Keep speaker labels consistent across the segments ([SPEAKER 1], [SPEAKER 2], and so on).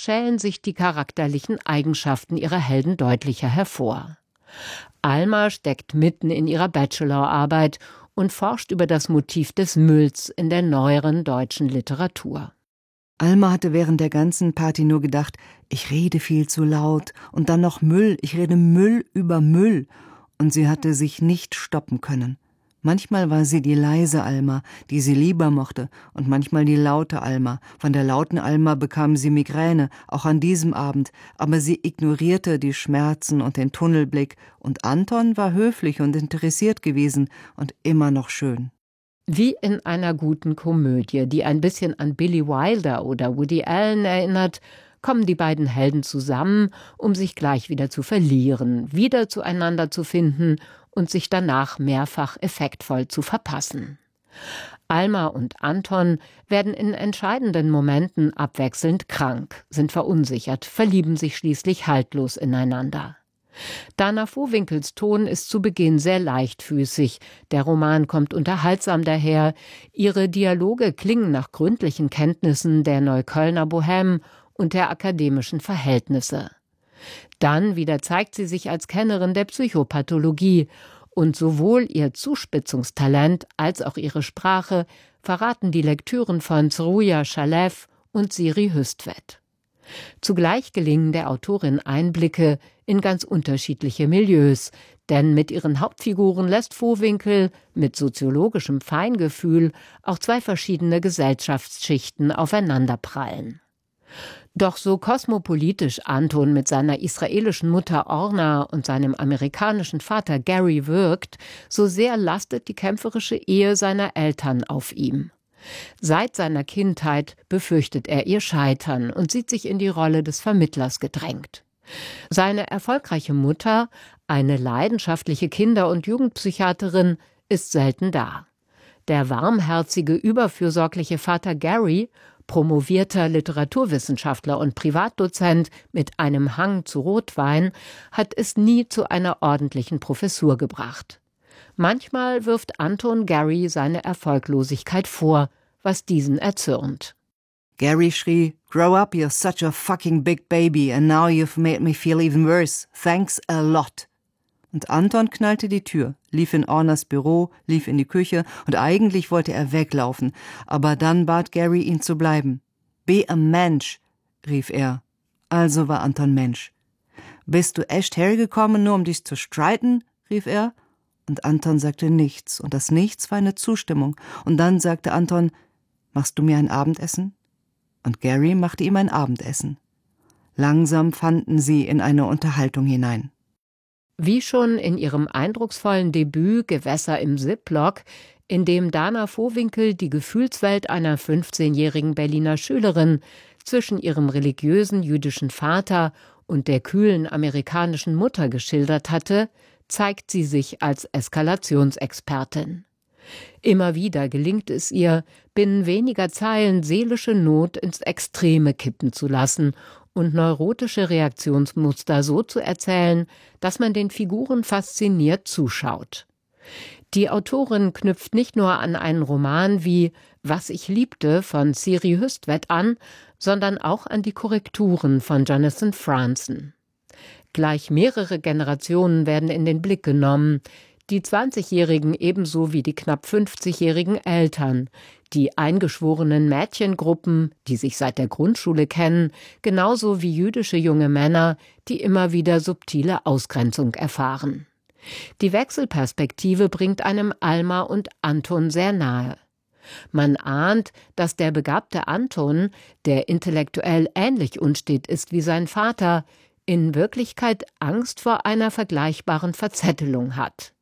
[SPEAKER 1] schälen sich die charakterlichen Eigenschaften ihrer Helden deutlicher hervor. Alma steckt mitten in ihrer Bachelorarbeit und forscht über das Motiv des Mülls in der neueren deutschen Literatur.
[SPEAKER 2] Alma hatte während der ganzen Party nur gedacht, ich rede viel zu laut und dann noch Müll, ich rede Müll über Müll. Und sie hatte sich nicht stoppen können. Manchmal war sie die leise Alma, die sie lieber mochte, und manchmal die laute Alma. Von der lauten Alma bekam sie Migräne, auch an diesem Abend, aber sie ignorierte die Schmerzen und den Tunnelblick, und Anton war höflich und interessiert gewesen und immer noch schön.
[SPEAKER 1] Wie in einer guten Komödie, die ein bisschen an Billy Wilder oder Woody Allen erinnert, kommen die beiden Helden zusammen, um sich gleich wieder zu verlieren, wieder zueinander zu finden und sich danach mehrfach effektvoll zu verpassen. Alma und Anton werden in entscheidenden Momenten abwechselnd krank, sind verunsichert, verlieben sich schließlich haltlos ineinander. Dana Vohwinkels Ton ist zu Beginn sehr leichtfüßig, der Roman kommt unterhaltsam daher, ihre Dialoge klingen nach gründlichen Kenntnissen der Neuköllner Bohème und der akademischen Verhältnisse. Dann wieder zeigt sie sich als Kennerin der Psychopathologie, und sowohl ihr Zuspitzungstalent als auch ihre Sprache verraten die Lektüren von Zruja Shalev und Siri Hüstvedt. Zugleich gelingen der Autorin Einblicke in ganz unterschiedliche Milieus, denn mit ihren Hauptfiguren lässt Vohwinkel mit soziologischem Feingefühl auch zwei verschiedene Gesellschaftsschichten aufeinanderprallen. Doch so kosmopolitisch Anton mit seiner israelischen Mutter Orna und seinem amerikanischen Vater Gary wirkt, so sehr lastet die kämpferische Ehe seiner Eltern auf ihm. Seit seiner Kindheit befürchtet er ihr Scheitern und sieht sich in die Rolle des Vermittlers gedrängt. Seine erfolgreiche Mutter, eine leidenschaftliche Kinder- und Jugendpsychiaterin, ist selten da. Der warmherzige, überfürsorgliche Vater Gary, promovierter Literaturwissenschaftler und Privatdozent mit einem Hang zu Rotwein, hat es nie zu einer ordentlichen Professur gebracht. Manchmal wirft Anton Gary seine Erfolglosigkeit vor, was diesen erzürnt.
[SPEAKER 2] Gary schrie, "Grow up, you're such a fucking big baby, and now you've made me feel even worse. Thanks a lot." Und Anton knallte die Tür, lief in Ornas Büro, lief in die Küche und eigentlich wollte er weglaufen, aber dann bat Gary, ihn zu bleiben. "Be a Mensch", rief er. Also war Anton Mensch. "Bist du echt hergekommen, nur um dich zu streiten?" rief er. Und Anton sagte nichts, und das Nichts war eine Zustimmung. Und dann sagte Anton, "Machst du mir ein Abendessen?" Und Gary machte ihm ein Abendessen. Langsam fanden sie in eine Unterhaltung hinein.
[SPEAKER 1] Wie schon in ihrem eindrucksvollen Debüt Gewässer im Ziplock, in dem Dana Vohwinkel die Gefühlswelt einer 15-jährigen Berliner Schülerin zwischen ihrem religiösen jüdischen Vater und der kühlen amerikanischen Mutter geschildert hatte, zeigt sie sich als Eskalationsexpertin. Immer wieder gelingt es ihr, binnen weniger Zeilen seelische Not ins Extreme kippen zu lassen und neurotische Reaktionsmuster so zu erzählen, dass man den Figuren fasziniert zuschaut. Die Autorin knüpft nicht nur an einen Roman wie »Was ich liebte« von Siri Hüstvedt an, sondern auch an die Korrekturen von Jonathan Franzen. Gleich mehrere Generationen werden in den Blick genommen, die 20-Jährigen ebenso wie die knapp 50-jährigen Eltern, die eingeschworenen Mädchengruppen, die sich seit der Grundschule kennen, genauso wie jüdische junge Männer, die immer wieder subtile Ausgrenzung erfahren. Die Wechselperspektive bringt einem Alma und Anton sehr nahe. Man ahnt, dass der begabte Anton, der intellektuell ähnlich unstet ist wie sein Vater, in Wirklichkeit Angst vor einer vergleichbaren Verzettelung hat.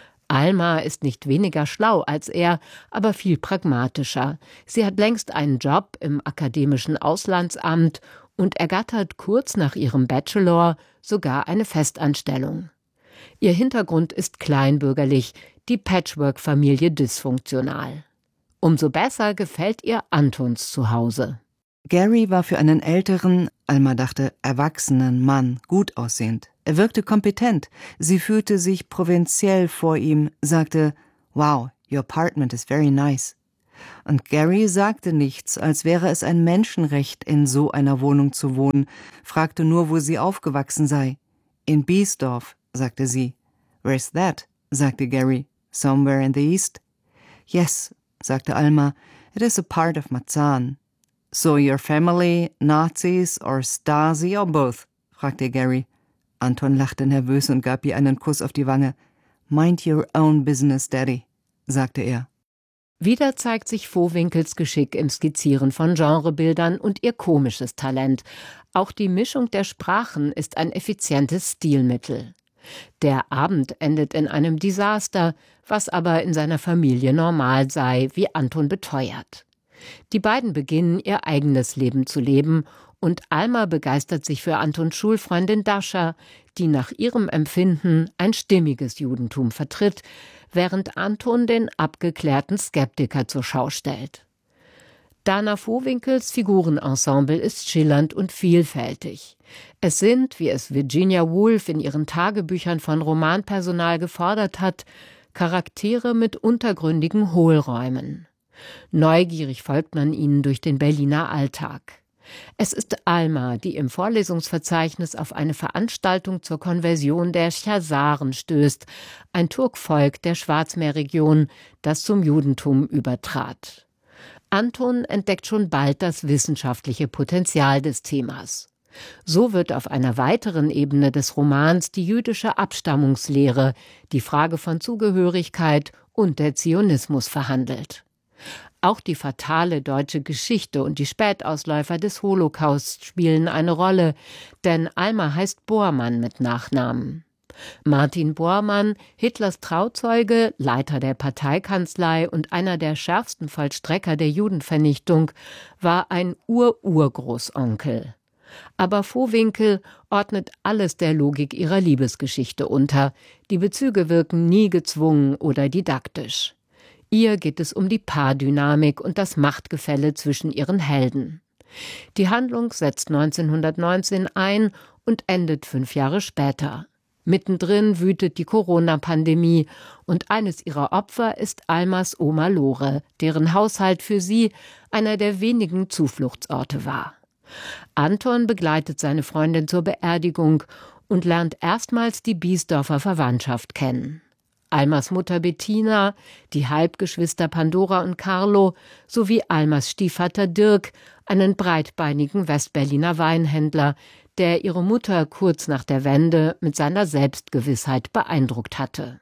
[SPEAKER 1] Alma ist nicht weniger schlau als er, aber viel pragmatischer. Sie hat längst einen Job im akademischen Auslandsamt und ergattert kurz nach ihrem Bachelor sogar eine Festanstellung. Ihr Hintergrund ist kleinbürgerlich, die Patchwork-Familie dysfunktional. Umso besser gefällt ihr Antons Zuhause.
[SPEAKER 2] Gary war für einen älteren, Alma dachte, erwachsenen Mann gut aussehend. Er wirkte kompetent. Sie fühlte sich provinziell vor ihm, sagte, "Wow, your apartment is very nice." Und Gary sagte nichts, als wäre es ein Menschenrecht, in so einer Wohnung zu wohnen, fragte nur, wo sie aufgewachsen sei. In Biesdorf, sagte sie. Where's that? Sagte Gary. Somewhere in the east? Yes, sagte Alma, it is a part of Marzahn. So your family, Nazis or Stasi or both? Fragte Gary. Anton lachte nervös und gab ihr einen Kuss auf die Wange. Mind your own business, Daddy, sagte er.
[SPEAKER 1] Wieder zeigt sich Vohwinkels Geschick im Skizzieren von Genrebildern und ihr komisches Talent. Auch die Mischung der Sprachen ist ein effizientes Stilmittel. Der Abend endet in einem Desaster, was aber in seiner Familie normal sei, wie Anton beteuert. Die beiden beginnen, ihr eigenes Leben zu leben, und Alma begeistert sich für Antons Schulfreundin Dascha, die nach ihrem Empfinden ein stimmiges Judentum vertritt, während Anton den abgeklärten Skeptiker zur Schau stellt. Dana Vohwinkels Figurenensemble ist schillernd und vielfältig. Es sind, wie es Virginia Woolf in ihren Tagebüchern von Romanpersonal gefordert hat, Charaktere mit untergründigen Hohlräumen. Neugierig folgt man ihnen durch den Berliner Alltag. Es ist Alma, die im Vorlesungsverzeichnis auf eine Veranstaltung zur Konversion der Chasaren stößt, ein Turkvolk der Schwarzmeerregion, das zum Judentum übertrat. Anton entdeckt schon bald das wissenschaftliche Potenzial des Themas. So wird auf einer weiteren Ebene des Romans die jüdische Abstammungslehre, die Frage von Zugehörigkeit und der Zionismus verhandelt. Auch die fatale deutsche Geschichte und die Spätausläufer des Holocaust spielen eine Rolle, denn Alma heißt Bormann mit Nachnamen. Martin Bormann, Hitlers Trauzeuge, Leiter der Parteikanzlei und einer der schärfsten Vollstrecker der Judenvernichtung, war ein Urgroßonkel. Aber Vohwinkel ordnet alles der Logik ihrer Liebesgeschichte unter. Die Bezüge wirken nie gezwungen oder didaktisch. Ihr geht es um die Paardynamik und das Machtgefälle zwischen ihren Helden. Die Handlung setzt 1919 ein und endet 5 Jahre später. Mittendrin wütet die Corona-Pandemie und eines ihrer Opfer ist Almas Oma Lore, deren Haushalt für sie einer der wenigen Zufluchtsorte war. Anton begleitet seine Freundin zur Beerdigung und lernt erstmals die Biesdorfer Verwandtschaft kennen. Almas Mutter Bettina, die Halbgeschwister Pandora und Carlo sowie Almas Stiefvater Dirk, einen breitbeinigen Westberliner Weinhändler, der ihre Mutter kurz nach der Wende mit seiner Selbstgewissheit beeindruckt hatte.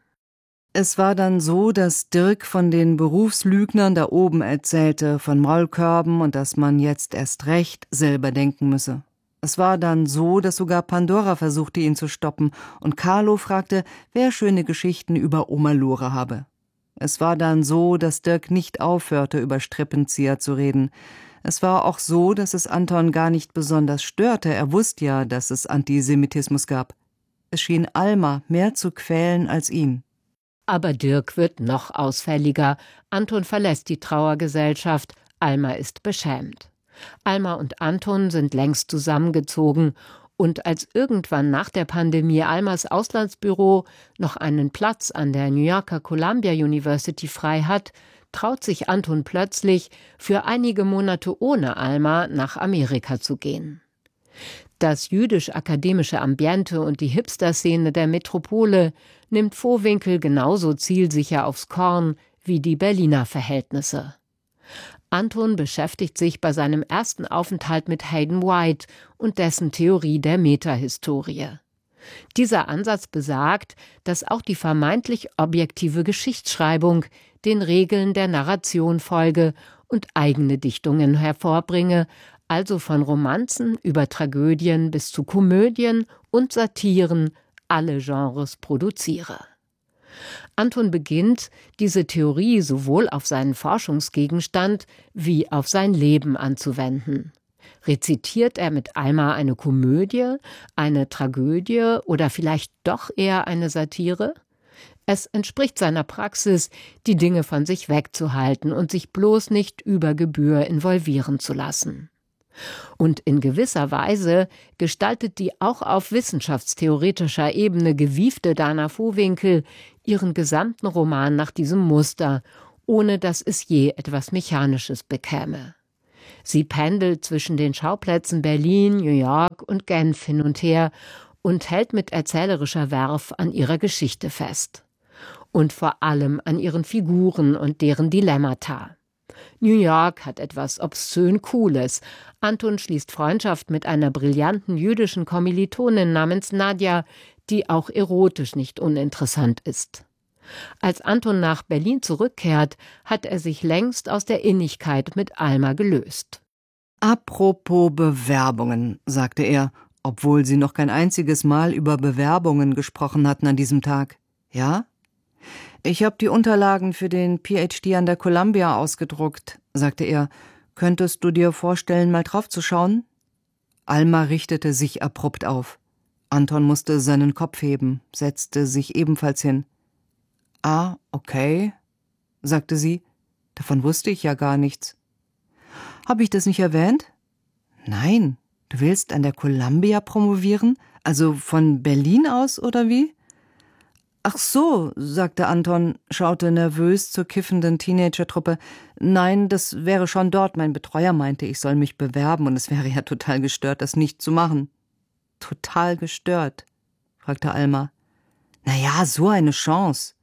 [SPEAKER 2] Es war dann so, dass Dirk von den Berufslügnern da oben erzählte, von Maulkörben und dass man jetzt erst recht selber denken müsse. Es war dann so, dass sogar Pandora versuchte, ihn zu stoppen, und Carlo fragte, wer schöne Geschichten über Oma Lore habe. Es war dann so, dass Dirk nicht aufhörte, über Strippenzieher zu reden. Es war auch so, dass es Anton gar nicht besonders störte, er wusste ja, dass es Antisemitismus gab. Es schien Alma mehr zu quälen als ihn.
[SPEAKER 1] Aber Dirk wird noch ausfälliger. Anton verlässt die Trauergesellschaft, Alma ist beschämt. Alma und Anton sind längst zusammengezogen, und als irgendwann nach der Pandemie Almas Auslandsbüro noch einen Platz an der New Yorker Columbia University frei hat, traut sich Anton plötzlich, für einige Monate ohne Alma nach Amerika zu gehen. Das jüdisch-akademische Ambiente und die Hipster-Szene der Metropole nimmt Vohwinkel genauso zielsicher aufs Korn wie die Berliner Verhältnisse. Anton beschäftigt sich bei seinem ersten Aufenthalt mit Hayden White und dessen Theorie der Metahistorie. Dieser Ansatz besagt, dass auch die vermeintlich objektive Geschichtsschreibung den Regeln der Narration folge und eigene Dichtungen hervorbringe, also von Romanzen über Tragödien bis zu Komödien und Satiren alle Genres produziere. Anton beginnt, diese Theorie sowohl auf seinen Forschungsgegenstand wie auf sein Leben anzuwenden. Rezitiert er mit Alma eine Komödie, eine Tragödie oder vielleicht doch eher eine Satire? Es entspricht seiner Praxis, die Dinge von sich wegzuhalten und sich bloß nicht über Gebühr involvieren zu lassen. Und in gewisser Weise gestaltet die auch auf wissenschaftstheoretischer Ebene gewiefte Dana Vohwinkel ihren gesamten Roman nach diesem Muster ohne dass es je etwas Mechanisches bekäme. Sie pendelt zwischen den Schauplätzen Berlin, New York und Genf hin und her und hält mit erzählerischer Verve an ihrer Geschichte fest. Und vor allem an ihren Figuren und deren Dilemmata. New York hat etwas obszön Cooles. Anton schließt Freundschaft mit einer brillanten jüdischen Kommilitonin namens Nadja, die auch erotisch nicht uninteressant ist. Als Anton nach Berlin zurückkehrt, hat er sich längst aus der Innigkeit mit Alma gelöst.
[SPEAKER 2] Apropos Bewerbungen, sagte er, obwohl sie noch kein einziges Mal über Bewerbungen gesprochen hatten an diesem Tag. Ja? Ich habe die Unterlagen für den PhD an der Columbia ausgedruckt, sagte er. Könntest du dir vorstellen, mal draufzuschauen? Alma richtete sich abrupt auf. Anton musste seinen Kopf heben, setzte sich ebenfalls hin. Ah, okay, sagte sie. Davon wusste ich ja gar nichts. Habe ich das nicht erwähnt? Nein, du willst an der Columbia promovieren? Also von Berlin aus, oder wie? Ach so, sagte Anton, schaute nervös zur kiffenden Teenager-Truppe. Nein, das wäre schon dort. Mein Betreuer meinte, ich soll mich bewerben und es wäre ja total gestört, das nicht zu machen. Total gestört? Fragte Alma. Naja, so eine Chance.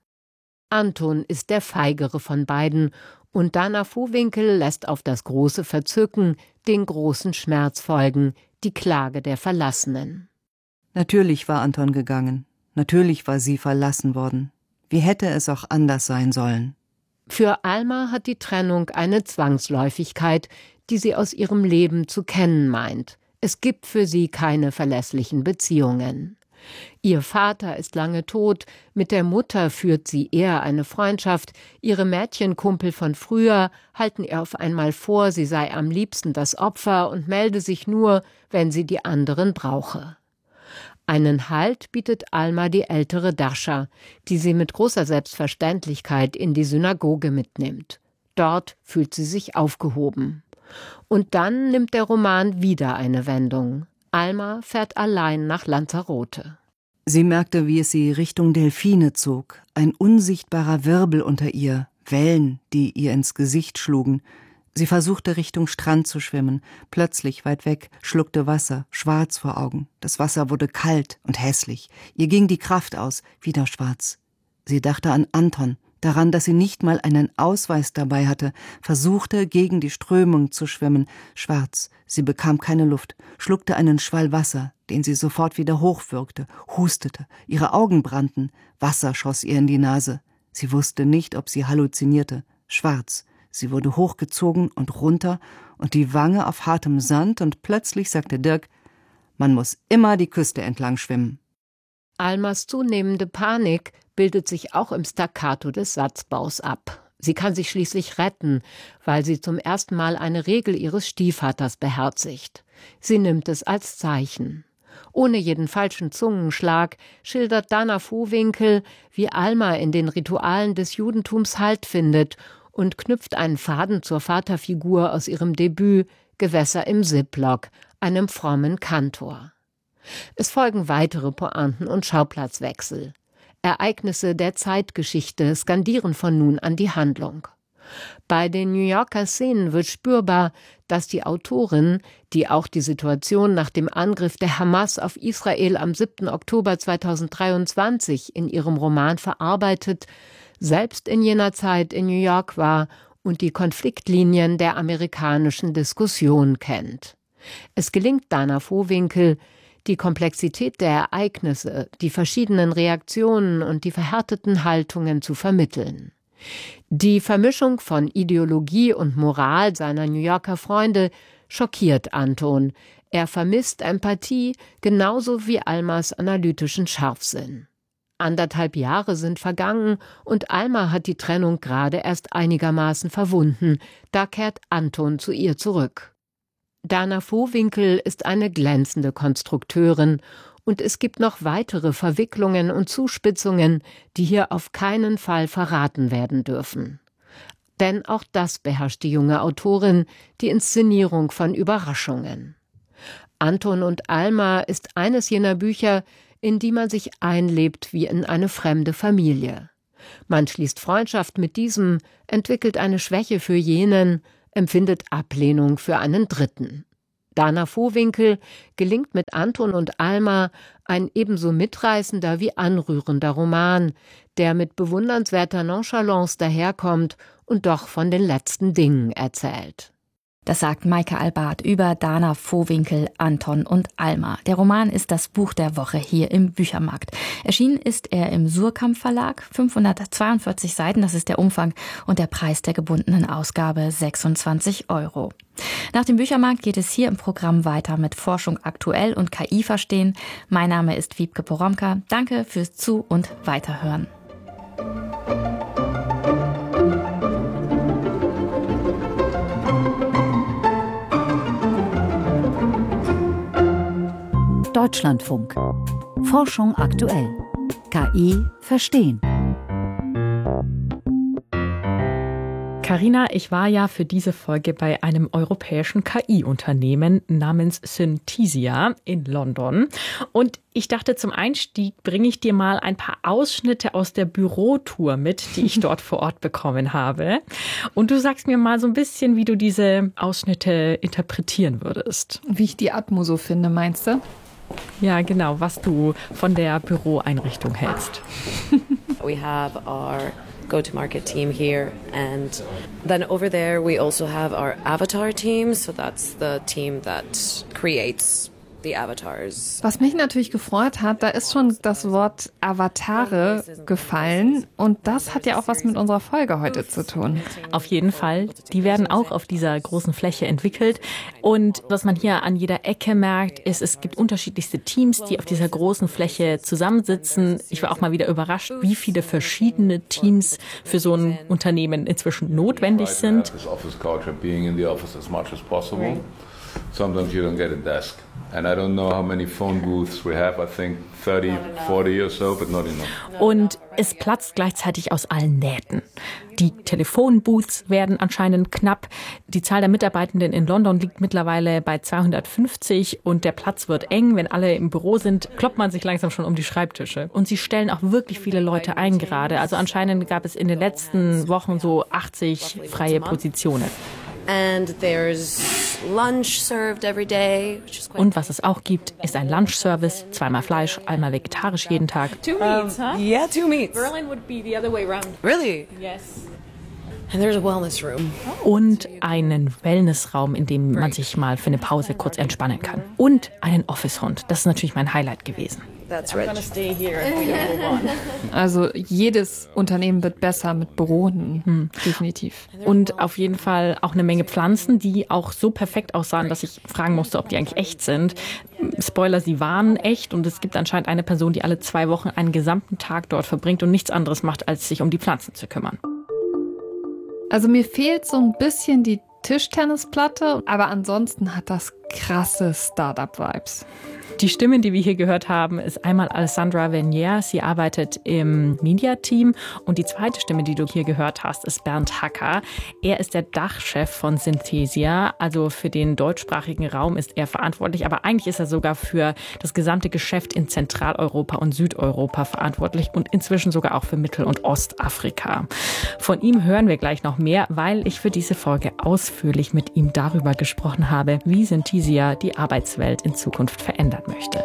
[SPEAKER 1] Anton ist der feigere von beiden und Dana Vohwinkel lässt auf das große Verzücken den großen Schmerz folgen, die Klage der Verlassenen.
[SPEAKER 2] Natürlich war Anton gegangen. Natürlich war sie verlassen worden. Wie hätte es auch anders sein sollen?
[SPEAKER 1] Für Alma hat die Trennung eine Zwangsläufigkeit, die sie aus ihrem Leben zu kennen meint. Es gibt für sie keine verlässlichen Beziehungen. Ihr Vater ist lange tot, mit der Mutter führt sie eher eine Freundschaft, ihre Mädchenkumpel von früher halten ihr auf einmal vor, sie sei am liebsten das Opfer und melde sich nur, wenn sie die anderen brauche. Einen Halt bietet Alma die ältere Dascha, die sie mit großer Selbstverständlichkeit in die Synagoge mitnimmt. Dort fühlt sie sich aufgehoben. Und dann nimmt der Roman wieder eine Wendung. Alma fährt allein nach Lanzarote.
[SPEAKER 2] Sie merkte, wie es sie Richtung Delfine zog, ein unsichtbarer Wirbel unter ihr, Wellen, die ihr ins Gesicht schlugen. Sie versuchte Richtung Strand zu schwimmen, plötzlich weit weg, schluckte Wasser, schwarz vor Augen. Das Wasser wurde kalt und hässlich. Ihr ging die Kraft aus, wieder schwarz. Sie dachte an Anton, daran, dass sie nicht mal einen Ausweis dabei hatte, versuchte, gegen die Strömung zu schwimmen, schwarz. Sie bekam keine Luft, schluckte einen Schwall Wasser, den sie sofort wieder hochwürgte, hustete, ihre Augen brannten, Wasser schoss ihr in die Nase. Sie wusste nicht, ob sie halluzinierte, schwarz. Sie wurde hochgezogen und runter und die Wange auf hartem Sand und plötzlich sagte Dirk, man muss immer die Küste entlang schwimmen.
[SPEAKER 1] Almas zunehmende Panik bildet sich auch im Staccato des Satzbaus ab. Sie kann sich schließlich retten, weil sie zum ersten Mal eine Regel ihres Stiefvaters beherzigt. Sie nimmt es als Zeichen. Ohne jeden falschen Zungenschlag schildert Dana Vohwinkel, wie Alma in den Ritualen des Judentums Halt findet und knüpft einen Faden zur Vaterfigur aus ihrem Debüt Gewässer im Ziplock, einem frommen Kantor. Es folgen weitere Pointen und Schauplatzwechsel. Ereignisse der Zeitgeschichte skandieren von nun an die Handlung. Bei den New Yorker Szenen wird spürbar, dass die Autorin, die auch die Situation nach dem Angriff der Hamas auf Israel am 7. Oktober 2023 in ihrem Roman verarbeitet, selbst in jener Zeit in New York war und die Konfliktlinien der amerikanischen Diskussion kennt. Es gelingt Dana Vohwinkel, die Komplexität der Ereignisse, die verschiedenen Reaktionen und die verhärteten Haltungen zu vermitteln. Die Vermischung von Ideologie und Moral seiner New Yorker Freunde schockiert Anton. Er vermisst Empathie, genauso wie Almas analytischen Scharfsinn. 1,5 Jahre sind vergangen und Alma hat die Trennung gerade erst einigermaßen verwunden. Da kehrt Anton zu ihr zurück. Dana Vohwinkel ist eine glänzende Konstrukteurin und es gibt noch weitere Verwicklungen und Zuspitzungen, die hier auf keinen Fall verraten werden dürfen. Denn auch das beherrscht die junge Autorin, die Inszenierung von Überraschungen. Anton und Alma ist eines jener Bücher, in die man sich einlebt wie in eine fremde Familie. Man schließt Freundschaft mit diesem, entwickelt eine Schwäche für jenen, empfindet Ablehnung für einen Dritten. Dana Vohwinkel gelingt mit Anton und Alma ein ebenso mitreißender wie anrührender Roman, der mit bewundernswerter Nonchalance daherkommt und doch von den letzten Dingen erzählt.
[SPEAKER 3] Das sagt Maike Albart über Dana Vohwinkel, Anton und Alma. Der Roman ist das Buch der Woche hier im Büchermarkt. Erschienen ist er im Suhrkamp Verlag, 542 Seiten, das ist der Umfang, und der Preis der gebundenen Ausgabe 26 €. Nach dem Büchermarkt geht es hier im Programm weiter mit Forschung aktuell und KI verstehen. Mein Name ist Wiebke Poromka. Danke fürs Zu- und Weiterhören.
[SPEAKER 4] Deutschlandfunk. Forschung aktuell. KI verstehen.
[SPEAKER 5] Carina, ich war ja für diese Folge bei einem europäischen KI-Unternehmen namens Synthesia in London. Und ich dachte, zum Einstieg bringe ich dir mal ein paar Ausschnitte aus der Bürotour mit, die ich dort vor Ort bekommen habe. Und du sagst mir mal so ein bisschen, wie du diese Ausschnitte interpretieren würdest.
[SPEAKER 6] Wie ich die Atmo so finde, meinst du?
[SPEAKER 5] Ja, genau, was du von der Büroeinrichtung hältst.
[SPEAKER 7] We have our go-to-market team here, and then over there we also have our avatar team, so that's the team that creates the avatars.
[SPEAKER 6] Was mich natürlich gefreut hat, da ist schon das Wort Avatare gefallen und das hat ja auch was mit unserer Folge heute zu tun.
[SPEAKER 5] Auf jeden Fall. Die werden auch auf dieser großen Fläche entwickelt. Und was man hier an jeder Ecke merkt, ist, es gibt unterschiedlichste Teams, die auf dieser großen Fläche zusammensitzen. Ich war auch mal wieder überrascht, wie viele verschiedene Teams für so ein Unternehmen inzwischen notwendig sind.
[SPEAKER 8] Sometimes you don't get a desk. And I don't know how many phone booths we have. I think 30, 40 or so, but not enough.
[SPEAKER 5] Und es platzt gleichzeitig aus allen Nähten. Die Telefonbooths werden anscheinend knapp. Die Zahl der Mitarbeitenden in London liegt mittlerweile bei 250 und der Platz wird eng. Wenn alle im Büro sind, kloppt man sich langsam schon um die Schreibtische. Und sie stellen auch wirklich viele Leute ein gerade. Also anscheinend gab es in den letzten Wochen so 80 freie Positionen.
[SPEAKER 7] And there's lunch served every day.
[SPEAKER 5] Und was es auch gibt, ist ein Lunchservice, zweimal Fleisch, einmal vegetarisch jeden Tag.
[SPEAKER 7] 2 meats, huh? Yeah, 2 meats.
[SPEAKER 5] Berlin would be the other way around.
[SPEAKER 7] Really?
[SPEAKER 5] Yes.
[SPEAKER 7] And there's a wellness room.
[SPEAKER 5] Und einen Wellnessraum, in dem man sich mal für eine Pause kurz entspannen kann. Und einen Office-Hund. Das ist natürlich mein Highlight gewesen.
[SPEAKER 7] That's rich.
[SPEAKER 6] Also jedes Unternehmen wird besser mit Bürohunden, definitiv.
[SPEAKER 5] Und auf jeden Fall auch eine Menge Pflanzen, die auch so perfekt aussahen, dass ich fragen musste, ob die eigentlich echt sind. Spoiler, sie waren echt und es gibt anscheinend eine Person, die alle 2 Wochen einen gesamten Tag dort verbringt und nichts anderes macht, als sich um die Pflanzen zu kümmern.
[SPEAKER 6] Also mir fehlt so ein bisschen die Tischtennisplatte, aber ansonsten hat das krasse Startup-Vibes.
[SPEAKER 5] Die Stimme, die wir hier gehört haben, ist einmal Alessandra Vernier. Sie arbeitet im Media-Team. Und die zweite Stimme, die du hier gehört hast, ist Bernd Hacker. Er ist der Dachchef von Synthesia. Also für den deutschsprachigen Raum ist er verantwortlich. Aber eigentlich ist er sogar für das gesamte Geschäft in Zentraleuropa und Südeuropa verantwortlich und inzwischen sogar auch für Mittel- und Ostafrika. Von ihm hören wir gleich noch mehr, weil ich für diese Folge ausführlich mit ihm darüber gesprochen habe, wie Synthesia die Arbeitswelt in Zukunft verändern möchte.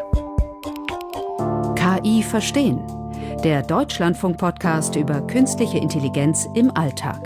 [SPEAKER 4] KI verstehen. Der Deutschlandfunk-Podcast über künstliche Intelligenz im Alltag.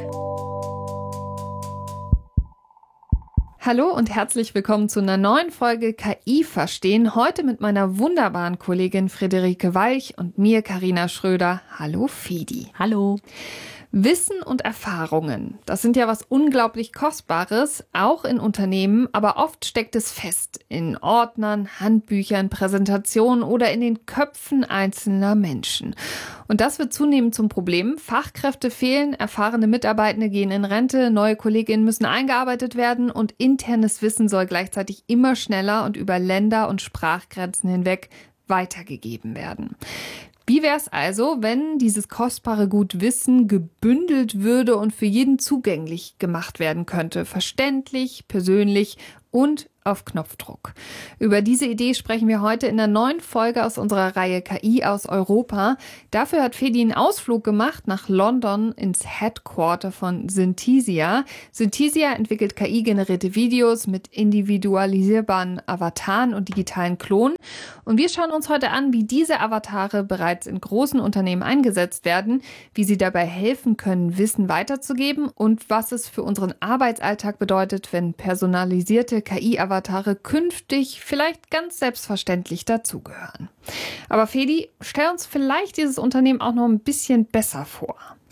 [SPEAKER 6] Hallo und herzlich willkommen zu einer neuen Folge KI verstehen. Heute mit meiner wunderbaren Kollegin Friederike Walch und mir, Carina Schröder. Hallo Fedi.
[SPEAKER 5] Hallo.
[SPEAKER 6] Wissen und Erfahrungen, das sind ja was unglaublich Kostbares, auch in Unternehmen, aber oft steckt es fest in Ordnern, Handbüchern, Präsentationen oder in den Köpfen einzelner Menschen. Und das wird zunehmend zum Problem. Fachkräfte fehlen, erfahrene Mitarbeitende gehen in Rente, neue Kolleginnen müssen eingearbeitet werden und internes Wissen soll gleichzeitig immer schneller und über Länder- und Sprachgrenzen hinweg weitergegeben werden. Wie wäre es also, wenn dieses kostbare Gut Wissen gebündelt würde und für jeden zugänglich gemacht werden könnte? Verständlich, persönlich und auf Knopfdruck. Über diese Idee sprechen wir heute in der neuen Folge aus unserer Reihe KI aus Europa. Dafür hat Fedi einen Ausflug gemacht nach London ins Headquarter von Synthesia. Synthesia entwickelt KI-generierte Videos mit individualisierbaren Avataren und digitalen Klonen. Und wir schauen uns heute an, wie diese Avatare bereits in großen Unternehmen eingesetzt werden, wie sie dabei helfen können, Wissen weiterzugeben und was es für unseren Arbeitsalltag bedeutet, wenn personalisierte KI-Avatare künftig vielleicht ganz selbstverständlich dazugehören. Aber Fedi, stell uns vielleicht dieses Unternehmen auch noch ein bisschen besser vor.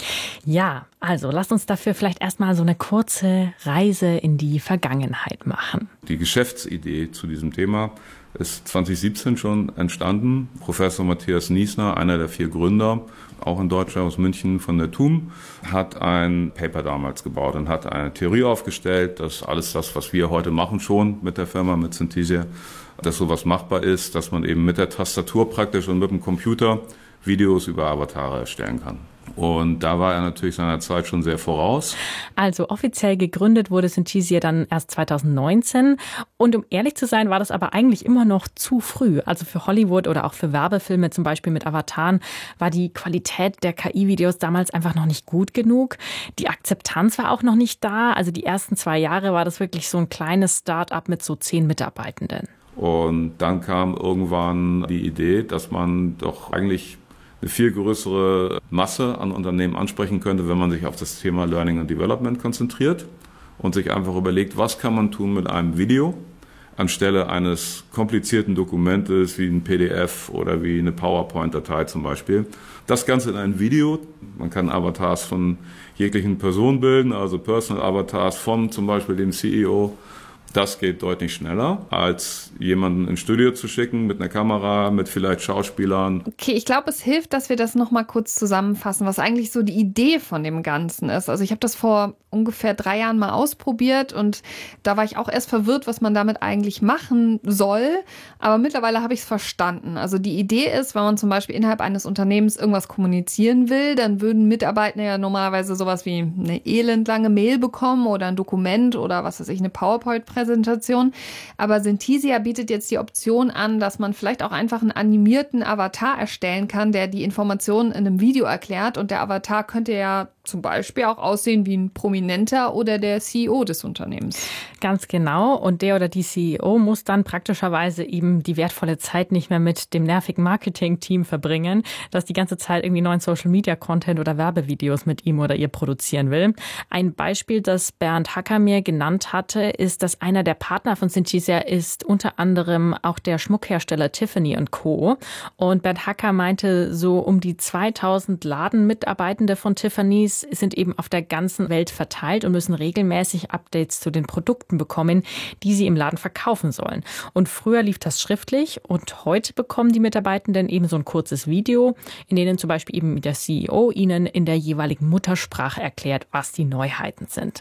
[SPEAKER 5] Ja, also lasst uns dafür vielleicht erstmal so eine kurze Reise in die Vergangenheit machen.
[SPEAKER 8] Die Geschäftsidee zu diesem Thema ist 2017 schon entstanden. Professor Matthias Niesner, einer der 4 Gründer, auch in Deutschland aus München von der TUM, hat ein Paper damals gebaut und hat eine Theorie aufgestellt, dass alles das, was wir heute machen schon mit der Firma, mit Synthesia, dass sowas machbar ist, dass man eben mit der Tastatur praktisch und mit dem Computer Videos über Avatare erstellen kann. Und da war er natürlich seiner Zeit schon sehr voraus.
[SPEAKER 5] Also offiziell gegründet wurde Synthesia dann erst 2019. Und um ehrlich zu sein, war das aber eigentlich immer noch zu früh. Also für Hollywood oder auch für Werbefilme, zum Beispiel mit Avataren, war die Qualität der KI-Videos damals einfach noch nicht gut genug. Die Akzeptanz war auch noch nicht da. Also die ersten 2 Jahre war das wirklich so ein kleines Start-up mit so 10 Mitarbeitenden.
[SPEAKER 8] Und dann kam irgendwann die Idee, dass man doch eigentlich eine viel größere Masse an Unternehmen ansprechen könnte, wenn man sich auf das Thema Learning and Development konzentriert und sich einfach überlegt, was kann man tun mit einem Video anstelle eines komplizierten Dokumentes wie ein PDF oder wie eine PowerPoint-Datei zum Beispiel. Das Ganze in ein Video. Man kann Avatars von jeglichen Personen bilden, also Personal Avatars von zum Beispiel dem CEO. Das geht deutlich schneller, als jemanden ins Studio zu schicken mit einer Kamera, mit vielleicht Schauspielern.
[SPEAKER 6] Okay, ich glaube, es hilft, dass wir das nochmal kurz zusammenfassen, was eigentlich so die Idee von dem Ganzen ist. Also ich habe das vor ungefähr 3 Jahren mal ausprobiert und da war ich auch erst verwirrt, was man damit eigentlich machen soll. Aber mittlerweile habe ich es verstanden. Also die Idee ist, wenn man zum Beispiel innerhalb eines Unternehmens irgendwas kommunizieren will, dann würden Mitarbeiter ja normalerweise sowas wie eine elendlange Mail bekommen oder ein Dokument oder was weiß ich, eine PowerPoint-Präsentation. Aber Synthesia bietet jetzt die Option an, dass man vielleicht auch einfach einen animierten Avatar erstellen kann, der die Informationen in einem Video erklärt. Und der Avatar könnte ja zum Beispiel auch aussehen wie ein Prominenter oder der CEO des Unternehmens.
[SPEAKER 5] Ganz genau. Und der oder die CEO muss dann praktischerweise eben die wertvolle Zeit nicht mehr mit dem nervigen Marketing-Team verbringen, das die ganze Zeit irgendwie neuen Social-Media-Content oder Werbevideos mit ihm oder ihr produzieren will. Ein Beispiel, das Bernd Hacker mir genannt hatte, ist, dass einer der Partner von Synthesia ist unter anderem auch der Schmuckhersteller Tiffany & Co. Und Bernd Hacker meinte, so um die 2000 Ladenmitarbeitende von Tiffany's sind eben auf der ganzen Welt verteilt und müssen regelmäßig Updates zu den Produkten bekommen, die sie im Laden verkaufen sollen. Und früher lief das schriftlich und heute bekommen die Mitarbeitenden eben so ein kurzes Video, in denen zum Beispiel eben der CEO ihnen in der jeweiligen Muttersprache erklärt, was die Neuheiten sind.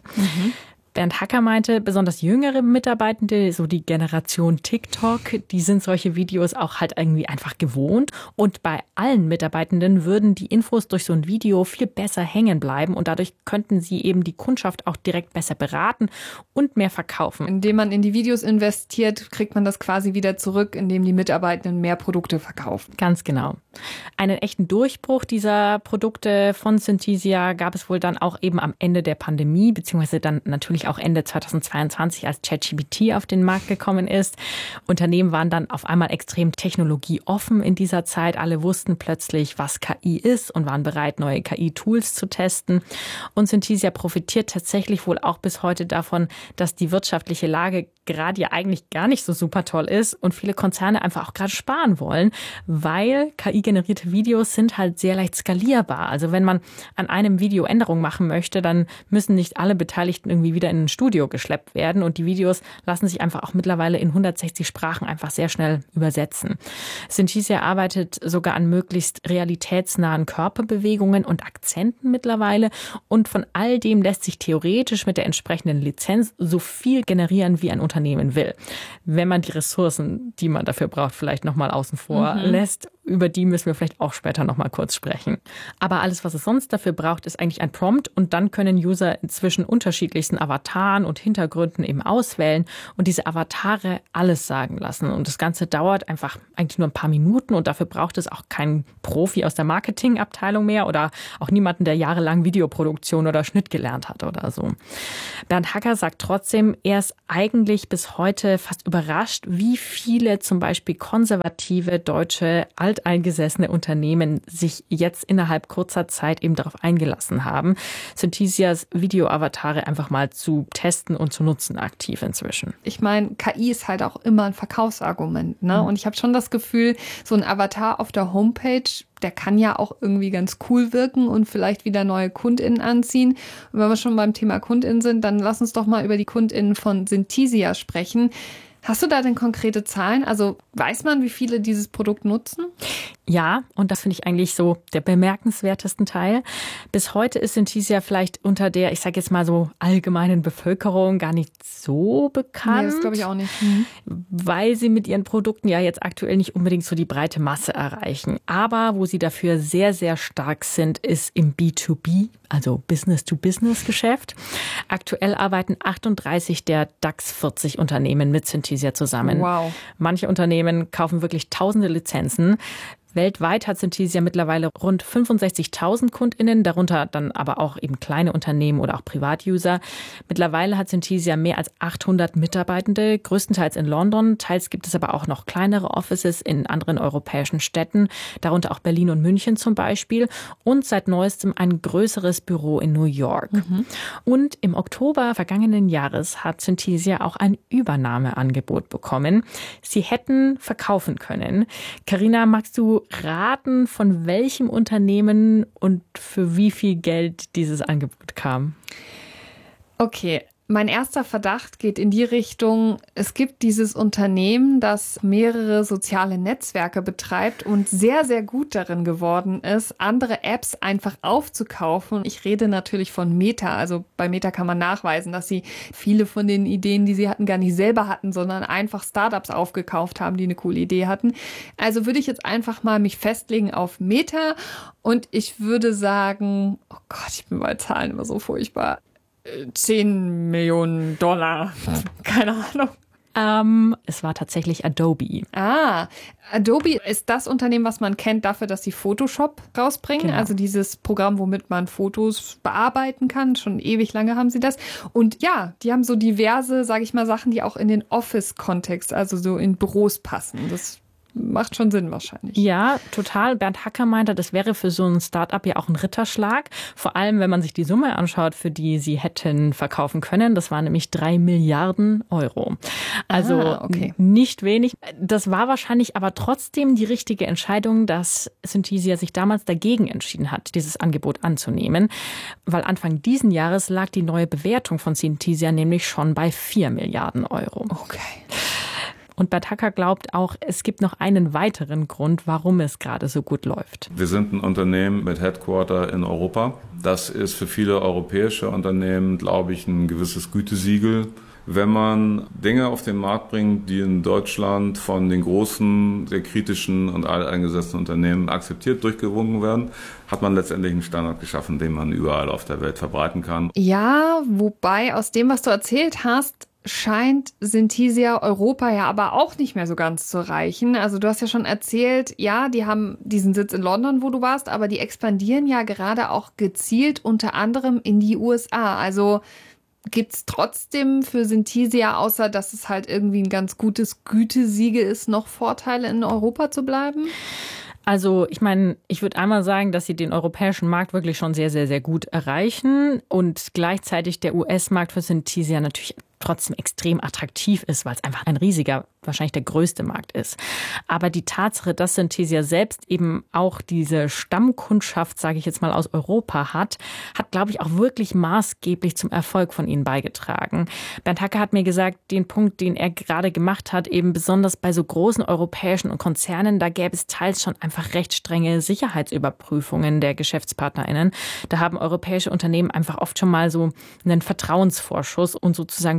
[SPEAKER 5] Bernd Hacker meinte, besonders jüngere Mitarbeitende, so die Generation TikTok, die sind solche Videos auch halt irgendwie einfach gewohnt. Und bei allen Mitarbeitenden würden die Infos durch so ein Video viel besser hängen bleiben und dadurch könnten sie eben die Kundschaft auch direkt besser beraten und mehr verkaufen.
[SPEAKER 6] Indem man in die Videos investiert, kriegt man das quasi wieder zurück, indem die Mitarbeitenden mehr Produkte verkaufen.
[SPEAKER 5] Ganz genau. Einen echten Durchbruch dieser Produkte von Synthesia gab es wohl dann auch eben am Ende der Pandemie, beziehungsweise dann natürlich auch Ende 2022, als ChatGPT auf den Markt gekommen ist. Unternehmen waren dann auf einmal extrem technologieoffen in dieser Zeit. Alle wussten plötzlich, was KI ist und waren bereit, neue KI-Tools zu testen. Und Synthesia profitiert tatsächlich wohl auch bis heute davon, dass die wirtschaftliche Lage gerade ja eigentlich gar nicht so super toll ist und viele Konzerne einfach auch gerade sparen wollen, weil KI-generierte Videos sind halt sehr leicht skalierbar. Also wenn man an einem Video Änderungen machen möchte, dann müssen nicht alle Beteiligten irgendwie wieder in ein Studio geschleppt werden und die Videos lassen sich einfach auch mittlerweile in 160 Sprachen einfach sehr schnell übersetzen. Synthesia arbeitet sogar an möglichst realitätsnahen Körperbewegungen und Akzenten mittlerweile und von all dem lässt sich theoretisch mit der entsprechenden Lizenz so viel generieren, wie ein Unternehmen will. Wenn man die Ressourcen, die man dafür braucht, vielleicht nochmal außen vor lässt. Über die müssen wir vielleicht auch später noch mal kurz sprechen. Aber alles, was es sonst dafür braucht, ist eigentlich ein Prompt und dann können User inzwischen unterschiedlichsten Avataren und Hintergründen eben auswählen und diese Avatare alles sagen lassen. Und das Ganze dauert einfach eigentlich nur ein paar Minuten und dafür braucht es auch keinen Profi aus der Marketingabteilung mehr oder auch niemanden, der jahrelang Videoproduktion oder Schnitt gelernt hat oder so. Bernd Hacker sagt trotzdem, er ist eigentlich bis heute fast überrascht, wie viele zum Beispiel konservative deutsche alteingesessene Unternehmen sich jetzt innerhalb kurzer Zeit eben darauf eingelassen haben, Synthesias Video-Avatare einfach mal zu testen und zu nutzen aktiv inzwischen.
[SPEAKER 6] Ich meine, KI ist halt auch immer ein Verkaufsargument, ne? Und ich habe schon das Gefühl, so ein Avatar auf der Homepage, der kann ja auch irgendwie ganz cool wirken und vielleicht wieder neue KundInnen anziehen. Und wenn wir schon beim Thema KundInnen sind, dann lass uns doch mal über die KundInnen von Synthesia sprechen. Hast du da denn konkrete Zahlen? Also weiß man, wie viele dieses Produkt nutzen?
[SPEAKER 5] Ja, und das finde ich eigentlich so der bemerkenswertesten Teil. Bis heute ist Synthesia vielleicht unter der, ich sage jetzt mal so, allgemeinen Bevölkerung gar nicht so bekannt.
[SPEAKER 6] Nee, das glaube ich auch nicht.
[SPEAKER 5] Weil sie mit ihren Produkten ja jetzt aktuell nicht unbedingt so die breite Masse erreichen. Aber wo sie dafür sehr, sehr stark sind, ist im B2B, also Business-to-Business-Geschäft. Aktuell arbeiten 38 der DAX 40 Unternehmen mit Synthesia zusammen.
[SPEAKER 6] Wow.
[SPEAKER 5] Manche Unternehmen kaufen wirklich tausende Lizenzen. Weltweit hat Synthesia mittlerweile rund 65.000 KundInnen, darunter dann aber auch eben kleine Unternehmen oder auch Privatuser. Mittlerweile hat Synthesia mehr als 800 Mitarbeitende, größtenteils in London. Teils gibt es aber auch noch kleinere Offices in anderen europäischen Städten, darunter auch Berlin und München zum Beispiel. Und seit neuestem ein größeres Büro in New York. Und im Oktober vergangenen Jahres hat Synthesia auch ein Übernahmeangebot bekommen. Sie hätten verkaufen können. Carina, magst du raten, von welchem Unternehmen und für wie viel Geld dieses Angebot kam?
[SPEAKER 6] Okay, mein erster Verdacht geht in die Richtung, es gibt dieses Unternehmen, das mehrere soziale Netzwerke betreibt und sehr, sehr gut darin geworden ist, andere Apps einfach aufzukaufen. Ich rede natürlich von Meta. Also bei Meta kann man nachweisen, dass sie viele von den Ideen, die sie hatten, gar nicht selber hatten, sondern einfach Startups aufgekauft haben, die eine coole Idee hatten. Also würde ich jetzt einfach mal mich festlegen auf Meta und ich würde sagen, oh Gott, ich bin bei Zahlen immer so furchtbar, 10 Millionen Dollar. Keine Ahnung.
[SPEAKER 5] Es war tatsächlich Adobe.
[SPEAKER 6] Adobe ist das Unternehmen, was man kennt dafür, dass sie Photoshop rausbringen.
[SPEAKER 5] Genau.
[SPEAKER 6] Also dieses Programm, womit man Fotos bearbeiten kann. Schon ewig lange haben sie das. Und ja, die haben so diverse, sage ich mal, Sachen, die auch in den Office-Kontext, also so in Büros passen. Das macht schon Sinn wahrscheinlich.
[SPEAKER 5] Ja, total. Bernd Hacker meinte, das wäre für so ein Start-up ja auch ein Ritterschlag. Vor allem, wenn man sich die Summe anschaut, für die sie hätten verkaufen können. Das waren nämlich 3 Milliarden Euro. Also
[SPEAKER 6] okay.
[SPEAKER 5] Nicht wenig. Das war wahrscheinlich aber trotzdem die richtige Entscheidung, dass Synthesia sich damals dagegen entschieden hat, dieses Angebot anzunehmen. Weil Anfang diesen Jahres lag die neue Bewertung von Synthesia nämlich schon bei 4 Milliarden Euro.
[SPEAKER 6] Okay.
[SPEAKER 5] Und Bernd Hacker glaubt auch, es gibt noch einen weiteren Grund, warum es gerade so gut läuft.
[SPEAKER 8] Wir sind ein Unternehmen mit Headquarter in Europa. Das ist für viele europäische Unternehmen, glaube ich, ein gewisses Gütesiegel. Wenn man Dinge auf den Markt bringt, die in Deutschland von den großen, sehr kritischen und alteingesessenen Unternehmen akzeptiert, durchgewunken werden, hat man letztendlich einen Standard geschaffen, den man überall auf der Welt verbreiten kann.
[SPEAKER 6] Ja, wobei aus dem, was du erzählt hast, scheint Synthesia Europa ja aber auch nicht mehr so ganz zu reichen. Also du hast ja schon erzählt, ja, die haben diesen Sitz in London, wo du warst, aber die expandieren ja gerade auch gezielt unter anderem in die USA. Also gibt's trotzdem für Synthesia, außer dass es halt irgendwie ein ganz gutes Gütesiegel ist, noch Vorteile in Europa zu bleiben?
[SPEAKER 5] Also ich meine, ich würde einmal sagen, dass sie den europäischen Markt wirklich schon sehr, sehr, sehr gut erreichen und gleichzeitig der US-Markt für Synthesia natürlich trotzdem extrem attraktiv ist, weil es einfach ein riesiger, wahrscheinlich der größte Markt ist. Aber die Tatsache, dass Synthesia selbst eben auch diese Stammkundschaft, sage ich jetzt mal, aus Europa hat, glaube ich, auch wirklich maßgeblich zum Erfolg von ihnen beigetragen. Bernd Hacker hat mir gesagt, den Punkt, den er gerade gemacht hat, eben besonders bei so großen europäischen und Konzernen, da gäbe es teils schon einfach recht strenge Sicherheitsüberprüfungen der GeschäftspartnerInnen. Da haben europäische Unternehmen einfach oft schon mal so einen Vertrauensvorschuss und sozusagen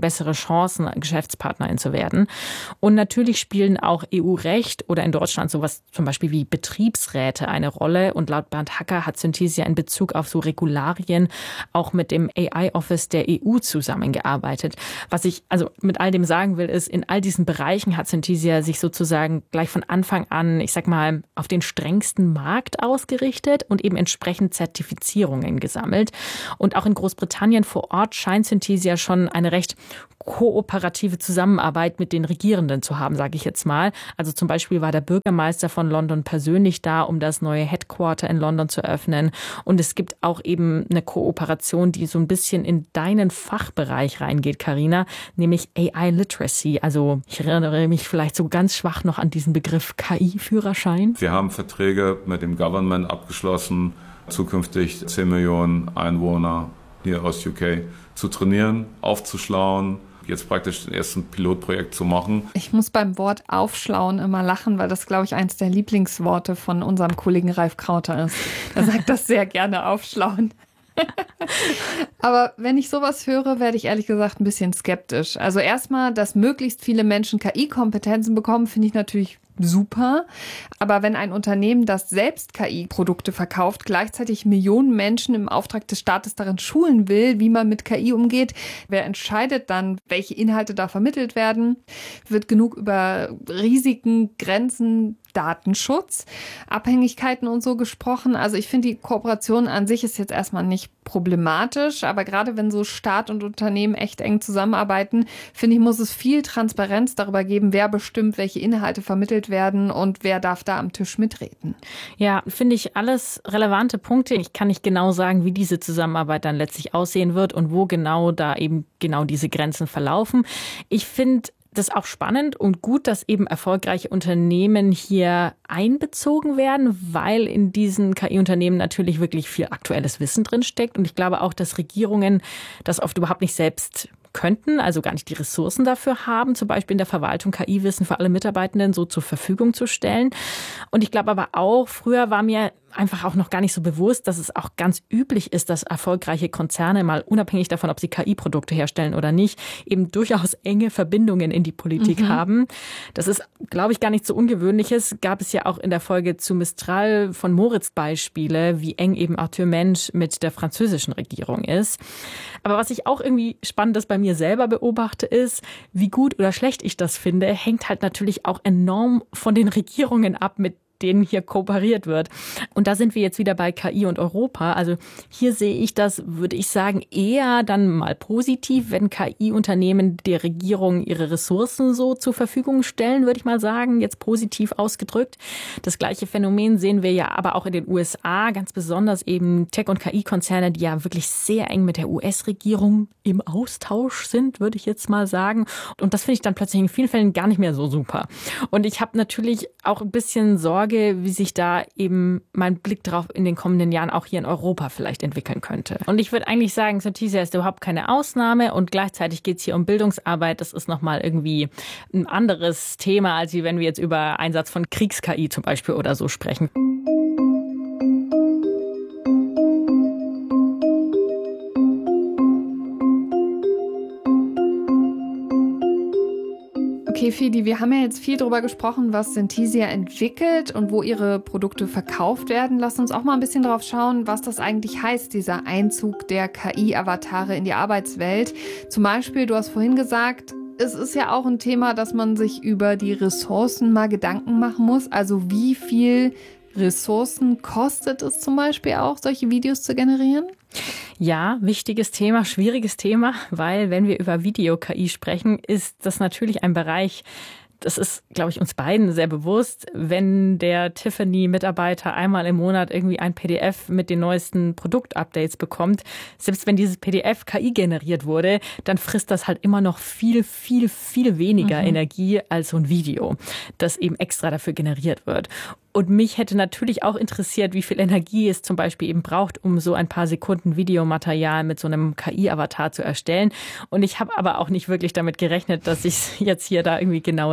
[SPEAKER 5] bessere Chancen, Geschäftspartnerin zu werden. Und natürlich spielen auch EU-Recht oder in Deutschland sowas zum Beispiel wie Betriebsräte eine Rolle. Und laut Bernd Hacker hat Synthesia in Bezug auf so Regularien auch mit dem AI-Office der EU zusammengearbeitet. Was ich also mit all dem sagen will, ist, in all diesen Bereichen hat Synthesia sich sozusagen gleich von Anfang an, ich sag mal, auf den strengsten Markt ausgerichtet und eben entsprechend Zertifizierungen gesammelt. Und auch in Großbritannien vor Ort scheint Synthesia schon eine recht kooperative Zusammenarbeit mit den Regierenden zu haben, sage ich jetzt mal. Also zum Beispiel war der Bürgermeister von London persönlich da, um das neue Headquarter in London zu öffnen. Und es gibt auch eben eine Kooperation, die so ein bisschen in deinen Fachbereich reingeht, Carina, nämlich AI Literacy. Also ich erinnere mich vielleicht so ganz schwach noch an diesen Begriff KI-Führerschein.
[SPEAKER 8] Wir haben Verträge mit dem Government abgeschlossen, zukünftig 10 Millionen Einwohner hier aus UK zu trainieren, aufzuschlauen, jetzt praktisch den ersten Pilotprojekt zu machen.
[SPEAKER 6] Ich muss beim Wort aufschlauen immer lachen, weil das, glaube ich, eins der Lieblingsworte von unserem Kollegen Ralf Krauter ist. Er sagt das sehr gerne, aufschlauen. Aber wenn ich sowas höre, werde ich ehrlich gesagt ein bisschen skeptisch. Also erstmal, dass möglichst viele Menschen KI-Kompetenzen bekommen, finde ich natürlich super. Aber wenn ein Unternehmen, das selbst KI-Produkte verkauft, gleichzeitig Millionen Menschen im Auftrag des Staates darin schulen will, wie man mit KI umgeht, wer entscheidet dann, welche Inhalte da vermittelt werden? Wird genug über Risiken, Grenzen, Datenschutz, Abhängigkeiten und so gesprochen. Also ich finde, die Kooperation an sich ist jetzt erstmal nicht problematisch, aber gerade wenn so Staat und Unternehmen echt eng zusammenarbeiten, finde ich, muss es viel Transparenz darüber geben, wer bestimmt, welche Inhalte vermittelt werden und wer darf da am Tisch mitreden.
[SPEAKER 5] Ja, finde ich alles relevante Punkte. Ich kann nicht genau sagen, wie diese Zusammenarbeit dann letztlich aussehen wird und wo genau da eben genau diese Grenzen verlaufen. Ich finde das ist auch spannend und gut, dass eben erfolgreiche Unternehmen hier einbezogen werden, weil in diesen KI-Unternehmen natürlich wirklich viel aktuelles Wissen drinsteckt. Und ich glaube auch, dass Regierungen das oft überhaupt nicht selbst könnten, also gar nicht die Ressourcen dafür haben, zum Beispiel in der Verwaltung KI-Wissen für alle Mitarbeitenden so zur Verfügung zu stellen. Und ich glaube aber auch, früher war mir einfach auch noch gar nicht so bewusst, dass es auch ganz üblich ist, dass erfolgreiche Konzerne mal unabhängig davon, ob sie KI-Produkte herstellen oder nicht, eben durchaus enge Verbindungen in die Politik haben. Das ist, glaube ich, gar nichts so Ungewöhnliches. Gab es ja auch in der Folge zu Mistral von Moritz Beispiele, wie eng eben Arthur Mensch mit der französischen Regierung ist. Aber was ich auch irgendwie Spannendes bei mir selber beobachte, ist, wie gut oder schlecht ich das finde, hängt halt natürlich auch enorm von den Regierungen ab, mit denen hier kooperiert wird. Und da sind wir jetzt wieder bei KI und Europa. Also hier sehe ich das, würde ich sagen, eher dann mal positiv, wenn KI-Unternehmen der Regierung ihre Ressourcen so zur Verfügung stellen, würde ich mal sagen, jetzt positiv ausgedrückt. Das gleiche Phänomen sehen wir ja aber auch in den USA, ganz besonders eben Tech- und KI-Konzerne, die ja wirklich sehr eng mit der US-Regierung im Austausch sind, würde ich jetzt mal sagen. Und das finde ich dann plötzlich in vielen Fällen gar nicht mehr so super. Und ich habe natürlich auch ein bisschen Sorge, wie sich da eben mein Blick drauf in den kommenden Jahren auch hier in Europa vielleicht entwickeln könnte. Und ich würde eigentlich sagen, Synthesia ist überhaupt keine Ausnahme und gleichzeitig geht es hier um Bildungsarbeit. Das ist nochmal irgendwie ein anderes Thema, als wenn wir jetzt über Einsatz von Kriegs-KI zum Beispiel oder so sprechen.
[SPEAKER 6] Okay, Fidi, wir haben ja jetzt viel darüber gesprochen, was Synthesia entwickelt und wo ihre Produkte verkauft werden. Lass uns auch mal ein bisschen drauf schauen, was das eigentlich heißt, dieser Einzug der KI-Avatare in die Arbeitswelt. Zum Beispiel, du hast vorhin gesagt, es ist ja auch ein Thema, dass man sich über die Ressourcen mal Gedanken machen muss. Also wie viel Ressourcen kostet es zum Beispiel auch, solche Videos zu generieren?
[SPEAKER 5] Ja, wichtiges Thema, schwieriges Thema, weil wenn wir über Video-KI sprechen, ist das natürlich ein Bereich, das ist, glaube ich, uns beiden sehr bewusst, wenn der Tiffany-Mitarbeiter einmal im Monat irgendwie ein PDF mit den neuesten Produktupdates bekommt, selbst wenn dieses PDF KI generiert wurde, dann frisst das halt immer noch viel, viel, viel weniger Energie als so ein Video, das eben extra dafür generiert wird. Und mich hätte natürlich auch interessiert, wie viel Energie es zum Beispiel eben braucht, um so ein paar Sekunden Videomaterial mit so einem KI-Avatar zu erstellen. Und ich habe aber auch nicht wirklich damit gerechnet, dass ich jetzt hier da irgendwie genaue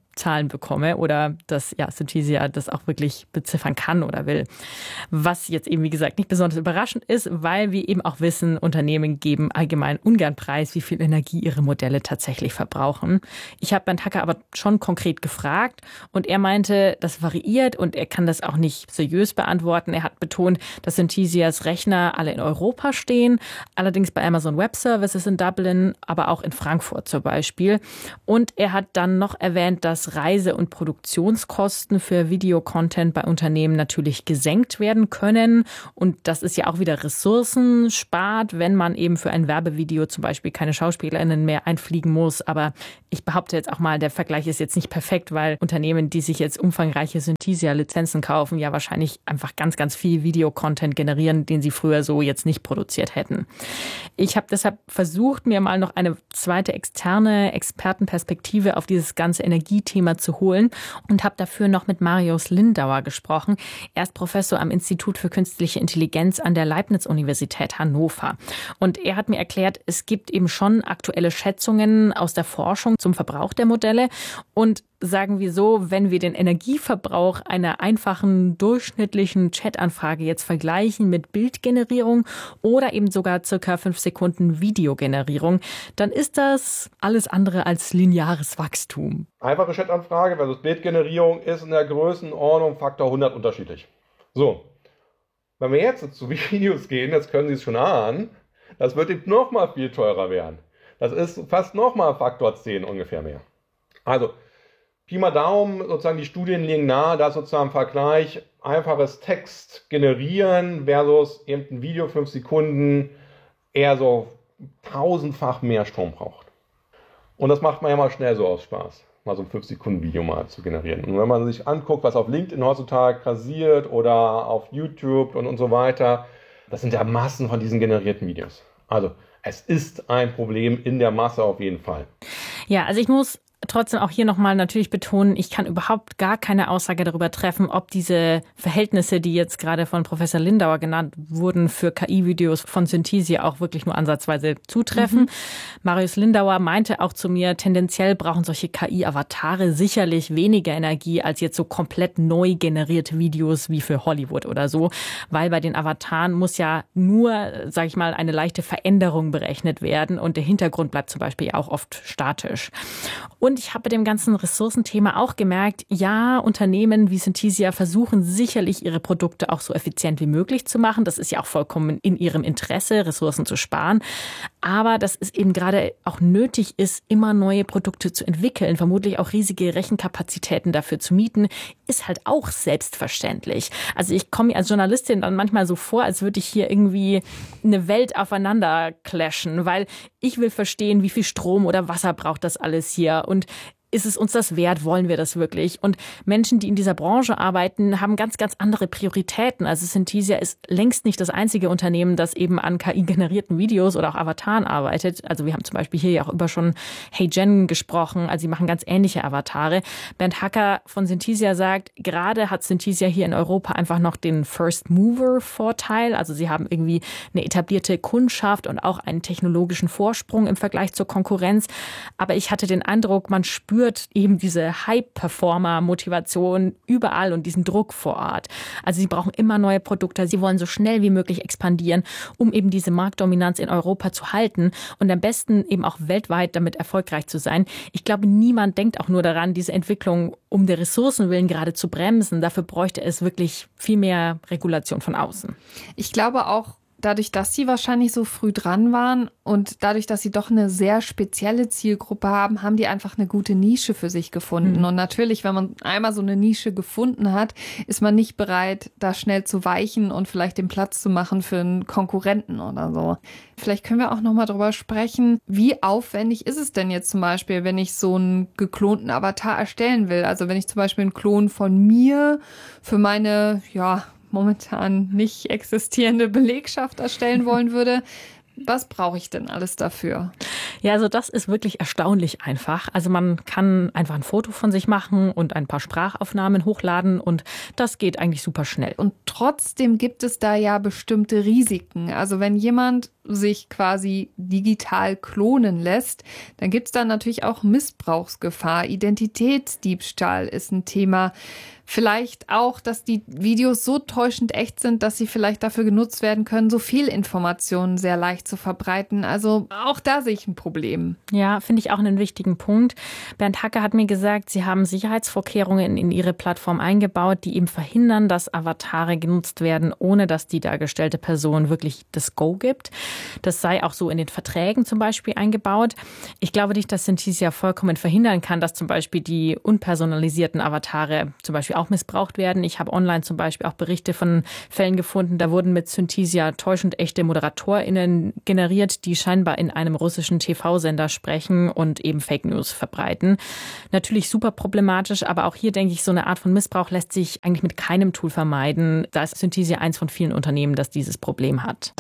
[SPEAKER 5] Zahlen bekomme oder dass Synthesia das auch wirklich beziffern kann oder will. Was jetzt eben, wie gesagt, nicht besonders überraschend ist, weil wir eben auch wissen, Unternehmen geben allgemein ungern preis, wie viel Energie ihre Modelle tatsächlich verbrauchen. Ich habe Bernd Hacker aber schon konkret gefragt und er meinte, das variiert und er kann das auch nicht seriös beantworten. Er hat betont, dass Synthesias Rechner alle in Europa stehen, allerdings bei Amazon Web Services in Dublin, aber auch in Frankfurt zum Beispiel. Und er hat dann noch erwähnt, dass Reise- und Produktionskosten für Videocontent bei Unternehmen natürlich gesenkt werden können. Und das ist ja auch wieder Ressourcen spart, wenn man eben für ein Werbevideo zum Beispiel keine SchauspielerInnen mehr einfliegen muss. Aber ich behaupte jetzt auch mal, der Vergleich ist jetzt nicht perfekt, weil Unternehmen, die sich jetzt umfangreiche Synthesia-Lizenzen kaufen, ja wahrscheinlich einfach ganz, ganz viel Videocontent generieren, den sie früher so jetzt nicht produziert hätten. Ich habe deshalb versucht, mir mal noch eine zweite externe Expertenperspektive auf dieses ganze Energiethema zu holen und habe dafür noch mit Marius Lindauer gesprochen. Er ist Professor am Institut für Künstliche Intelligenz an der Leibniz-Universität Hannover. Und er hat mir erklärt, es gibt eben schon aktuelle Schätzungen aus der Forschung zum Verbrauch der Modelle. Und sagen wir so, wenn wir den Energieverbrauch einer einfachen, durchschnittlichen Chatanfrage jetzt vergleichen mit Bildgenerierung oder eben sogar circa 5 Sekunden Videogenerierung, dann ist das alles andere als lineares Wachstum.
[SPEAKER 9] Einfache Chatanfrage versus Bildgenerierung ist in der Größenordnung Faktor 100 unterschiedlich. So, wenn wir jetzt zu Videos gehen, jetzt können Sie es schon ahnen, das wird eben nochmal viel teurer werden. Das ist fast nochmal Faktor 10 ungefähr mehr. Also, Pi mal Daumen, sozusagen die Studien liegen nahe, dass sozusagen im Vergleich einfaches Text generieren versus eben ein Video 5 Sekunden eher so 1000-fach mehr Strom braucht. Und das macht man ja mal schnell so aus Spaß, mal so ein 5-Sekunden-Video mal zu generieren. Und wenn man sich anguckt, was auf LinkedIn heutzutage passiert oder auf YouTube und so weiter, das sind ja Massen von diesen generierten Videos. Also es ist ein Problem in der Masse auf jeden Fall.
[SPEAKER 5] Ja, also ich muss trotzdem auch hier nochmal natürlich betonen, ich kann überhaupt gar keine Aussage darüber treffen, ob diese Verhältnisse, die jetzt gerade von Professor Lindauer genannt wurden, für KI-Videos von Synthesia auch wirklich nur ansatzweise zutreffen. Marius Lindauer meinte auch zu mir, tendenziell brauchen solche KI-Avatare sicherlich weniger Energie als jetzt so komplett neu generierte Videos wie für Hollywood oder so, weil bei den Avataren muss ja nur, sage ich mal, eine leichte Veränderung berechnet werden und der Hintergrund bleibt zum Beispiel auch oft statisch. Und ich habe bei dem ganzen Ressourcenthema auch gemerkt, ja, Unternehmen wie Synthesia versuchen sicherlich ihre Produkte auch so effizient wie möglich zu machen. Das ist ja auch vollkommen in ihrem Interesse, Ressourcen zu sparen. Aber dass es eben gerade auch nötig ist, immer neue Produkte zu entwickeln, vermutlich auch riesige Rechenkapazitäten dafür zu mieten, ist halt auch selbstverständlich. Also ich komme mir als Journalistin dann manchmal so vor, als würde ich hier irgendwie eine Welt aufeinander clashen, weil ich will verstehen, wie viel Strom oder Wasser braucht das alles hier und ist es uns das wert? Wollen wir das wirklich? Und Menschen, die in dieser Branche arbeiten, haben ganz, ganz andere Prioritäten. Also Synthesia ist längst nicht das einzige Unternehmen, das eben an KI-generierten Videos oder auch Avataren arbeitet. Also wir haben zum Beispiel hier ja auch über schon HeyGen gesprochen. Also sie machen ganz ähnliche Avatare. Bernd Hacker von Synthesia sagt, gerade hat Synthesia hier in Europa einfach noch den First-Mover-Vorteil. Also sie haben irgendwie eine etablierte Kundschaft und auch einen technologischen Vorsprung im Vergleich zur Konkurrenz. Aber ich hatte den Eindruck, man spürt eben diese High-Performer-Motivation überall und diesen Druck vor Ort. Also sie brauchen immer neue Produkte, sie wollen so schnell wie möglich expandieren, um eben diese Marktdominanz in Europa zu halten und am besten eben auch weltweit damit erfolgreich zu sein. Ich glaube, niemand denkt auch nur daran, diese Entwicklung um der Ressourcen willen gerade zu bremsen. Dafür bräuchte es wirklich viel mehr Regulation von außen.
[SPEAKER 6] Ich glaube auch, dadurch, dass sie wahrscheinlich so früh dran waren und dadurch, dass sie doch eine sehr spezielle Zielgruppe haben, haben die einfach eine gute Nische für sich gefunden. Und natürlich, wenn man einmal so eine Nische gefunden hat, ist man nicht bereit, da schnell zu weichen und vielleicht den Platz zu machen für einen Konkurrenten oder so. Vielleicht können wir auch noch mal drüber sprechen, wie aufwendig ist es denn jetzt zum Beispiel, wenn ich so einen geklonten Avatar erstellen will? Also wenn ich zum Beispiel einen Klon von mir für meine, momentan nicht existierende Belegschaft erstellen wollen würde. Was brauche ich denn alles dafür?
[SPEAKER 5] Ja, also das ist wirklich erstaunlich einfach. Also man kann einfach ein Foto von sich machen und ein paar Sprachaufnahmen hochladen und das geht eigentlich super schnell.
[SPEAKER 6] Und trotzdem gibt es da ja bestimmte Risiken. Also wenn jemand sich quasi digital klonen lässt, dann gibt es da natürlich auch Missbrauchsgefahr. Identitätsdiebstahl ist ein Thema. Vielleicht auch, dass die Videos so täuschend echt sind, dass sie vielleicht dafür genutzt werden können, so viel Informationen sehr leicht zu verbreiten. Also auch da sehe ich ein Problem.
[SPEAKER 5] Ja, finde ich auch einen wichtigen Punkt. Bernd Hacker hat mir gesagt, sie haben Sicherheitsvorkehrungen in ihre Plattform eingebaut, die eben verhindern, dass Avatare genutzt werden, ohne dass die dargestellte Person wirklich das Go gibt. Das sei auch so in den Verträgen zum Beispiel eingebaut. Ich glaube nicht, dass Synthesia vollkommen verhindern kann, dass zum Beispiel die unpersonalisierten Avatare zum Beispiel auch missbraucht werden. Ich habe online zum Beispiel auch Berichte von Fällen gefunden, da wurden mit Synthesia täuschend echte ModeratorInnen generiert, die scheinbar in einem russischen TV-Sender sprechen und eben Fake News verbreiten. Natürlich super problematisch, aber auch hier denke ich, so eine Art von Missbrauch lässt sich eigentlich mit keinem Tool vermeiden. Da ist Synthesia eins von vielen Unternehmen, das dieses Problem hat.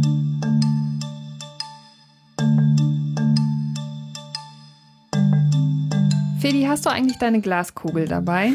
[SPEAKER 6] Fedi, hast du eigentlich deine Glaskugel dabei?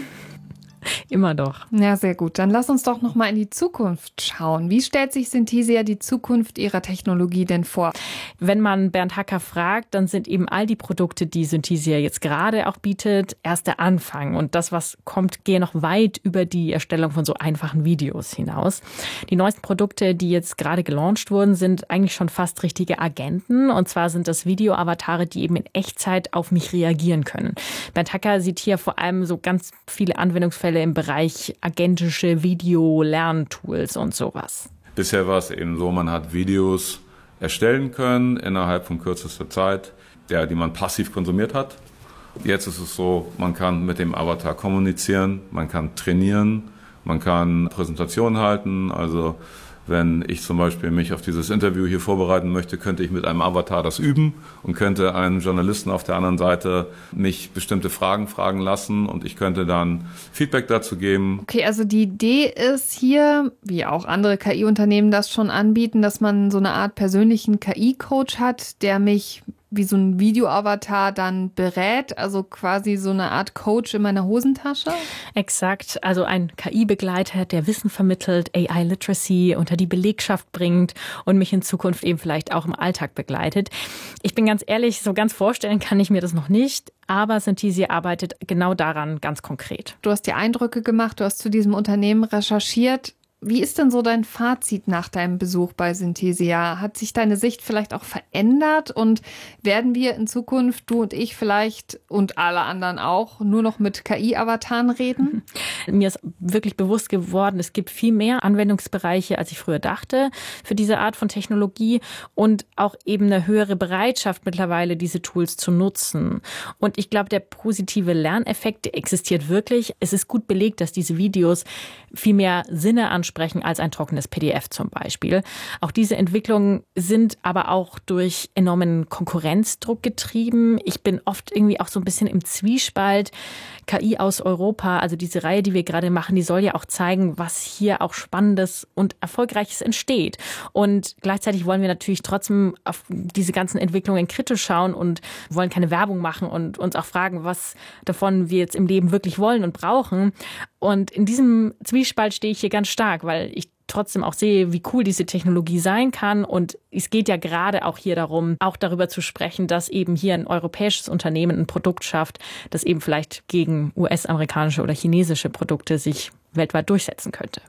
[SPEAKER 5] Immer doch.
[SPEAKER 6] Ja, sehr gut. Dann lass uns doch noch mal in die Zukunft schauen. Wie stellt sich Synthesia die Zukunft ihrer Technologie denn vor?
[SPEAKER 5] Wenn man Bernd Hacker fragt, dann sind eben all die Produkte, die Synthesia jetzt gerade auch bietet, erst der Anfang. Und das, was kommt, gehe noch weit über die Erstellung von so einfachen Videos hinaus. Die neuesten Produkte, die jetzt gerade gelauncht wurden, sind eigentlich schon fast richtige Agenten. Und zwar sind das Video-Avatare, die eben in Echtzeit auf mich reagieren können. Bernd Hacker sieht hier vor allem so ganz viele Anwendungsfälle im Bereich agentische Video-Lerntools und sowas.
[SPEAKER 8] Bisher war es eben so, man hat Videos erstellen können innerhalb von kürzester Zeit, die man passiv konsumiert hat. Jetzt ist es so, man kann mit dem Avatar kommunizieren, man kann trainieren, man kann Präsentationen halten. Also wenn ich zum Beispiel mich auf dieses Interview hier vorbereiten möchte, könnte ich mit einem Avatar das üben und könnte einen Journalisten auf der anderen Seite mich bestimmte Fragen fragen lassen und ich könnte dann Feedback dazu geben.
[SPEAKER 6] Okay, also die Idee ist hier, wie auch andere KI-Unternehmen das schon anbieten, dass man so eine Art persönlichen KI-Coach hat, der mich wie so ein Video-Avatar dann berät, also quasi so eine Art Coach in meiner Hosentasche?
[SPEAKER 5] Exakt, also ein KI-Begleiter, der Wissen vermittelt, AI-Literacy unter die Belegschaft bringt und mich in Zukunft eben vielleicht auch im Alltag begleitet. Ich bin ganz ehrlich, so ganz vorstellen kann ich mir das noch nicht, aber Synthesia arbeitet genau daran ganz konkret.
[SPEAKER 6] Du hast dir Eindrücke gemacht, du hast zu diesem Unternehmen recherchiert. Wie ist denn so dein Fazit nach deinem Besuch bei Synthesia? Hat sich deine Sicht vielleicht auch verändert und werden wir in Zukunft, du und ich vielleicht und alle anderen auch, nur noch mit KI-Avataren reden?
[SPEAKER 5] Mir ist wirklich bewusst geworden, es gibt viel mehr Anwendungsbereiche, als ich früher dachte, für diese Art von Technologie und auch eben eine höhere Bereitschaft mittlerweile, diese Tools zu nutzen. Und ich glaube, der positive Lerneffekt, der existiert wirklich. Es ist gut belegt, dass diese Videos viel mehr Sinne ansprechen als ein trockenes PDF zum Beispiel. Auch diese Entwicklungen sind aber auch durch enormen Konkurrenzdruck getrieben. Ich bin oft irgendwie auch so ein bisschen im Zwiespalt. KI aus Europa, also diese Reihe, die wir gerade machen, die soll ja auch zeigen, was hier auch Spannendes und Erfolgreiches entsteht. Und gleichzeitig wollen wir natürlich trotzdem auf diese ganzen Entwicklungen kritisch schauen und wollen keine Werbung machen und uns auch fragen, was davon wir jetzt im Leben wirklich wollen und brauchen. Und in diesem Zwiespalt stehe ich hier ganz stark, weil ich trotzdem auch sehe, wie cool diese Technologie sein kann. Und es geht ja gerade auch hier darum, auch darüber zu sprechen, dass eben hier ein europäisches Unternehmen ein Produkt schafft, das eben vielleicht gegen US-amerikanische oder chinesische Produkte sich weltweit durchsetzen könnte.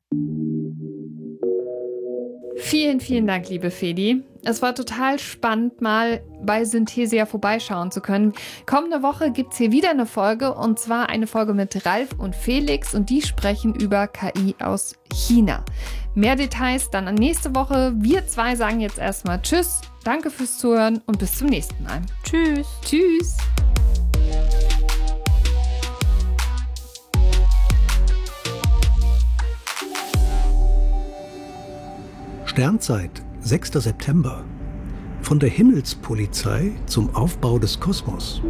[SPEAKER 6] Vielen, vielen Dank, liebe Fedi. Es war total spannend, mal bei Synthesia vorbeischauen zu können. Kommende Woche gibt's hier wieder eine Folge, und zwar eine Folge mit Ralf und Felix, und die sprechen über KI aus China. Mehr Details dann nächste Woche. Wir zwei sagen jetzt erstmal Tschüss, danke fürs Zuhören und bis zum nächsten Mal.
[SPEAKER 5] Tschüss.
[SPEAKER 6] Tschüss.
[SPEAKER 10] Sternzeit, 6. September. Von der Himmelspolizei zum Aufbau des Kosmos.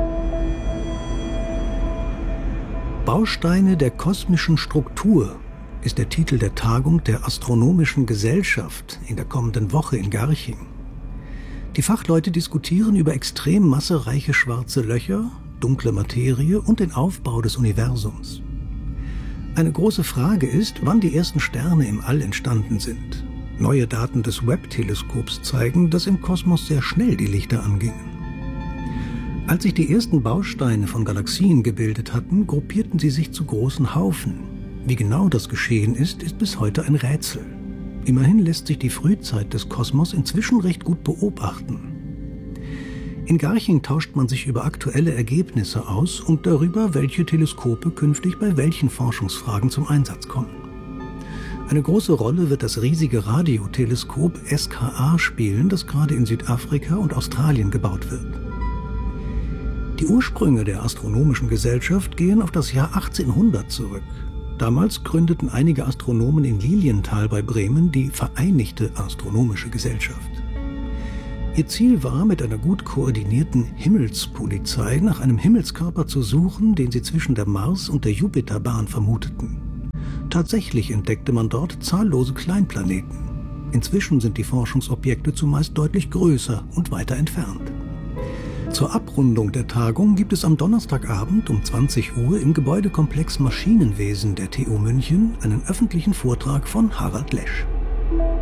[SPEAKER 10] Bausteine der kosmischen Struktur ist der Titel der Tagung der Astronomischen Gesellschaft in der kommenden Woche in Garching. Die Fachleute diskutieren über extrem massereiche schwarze Löcher, dunkle Materie und den Aufbau des Universums. Eine große Frage ist, wann die ersten Sterne im All entstanden sind. Neue Daten des Webb-Teleskops zeigen, dass im Kosmos sehr schnell die Lichter angingen. Als sich die ersten Bausteine von Galaxien gebildet hatten, gruppierten sie sich zu großen Haufen. Wie genau das geschehen ist bis heute ein Rätsel. Immerhin lässt sich die Frühzeit des Kosmos inzwischen recht gut beobachten. In Garching tauscht man sich über aktuelle Ergebnisse aus und darüber, welche Teleskope künftig bei welchen Forschungsfragen zum Einsatz kommen. Eine große Rolle wird das riesige Radioteleskop SKA spielen, das gerade in Südafrika und Australien gebaut wird. Die Ursprünge der Astronomischen Gesellschaft gehen auf das Jahr 1800 zurück. Damals gründeten einige Astronomen in Lilienthal bei Bremen die Vereinigte Astronomische Gesellschaft. Ihr Ziel war, mit einer gut koordinierten Himmelspolizei nach einem Himmelskörper zu suchen, den sie zwischen der Mars- und der Jupiterbahn vermuteten. Tatsächlich entdeckte man dort zahllose Kleinplaneten. Inzwischen sind die Forschungsobjekte zumeist deutlich größer und weiter entfernt. Zur Abrundung der Tagung gibt es am Donnerstagabend um 20 Uhr im Gebäudekomplex Maschinenwesen der TU München einen öffentlichen Vortrag von Harald Lesch.